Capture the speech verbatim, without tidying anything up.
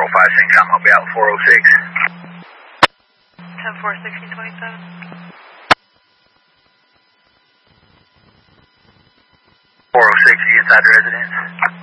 oh five Syncom, I'll be out four oh six. ten four, sixteen twenty-seven. four oh six, you inside the residence?